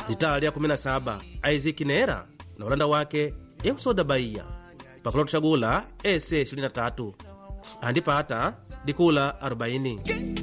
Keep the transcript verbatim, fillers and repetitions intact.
Italia kumi na saba Isaac Nera na ulanda wake Eusoda Bahia pakulotushagula ese ishirini na tatu andipata dikula arobaini.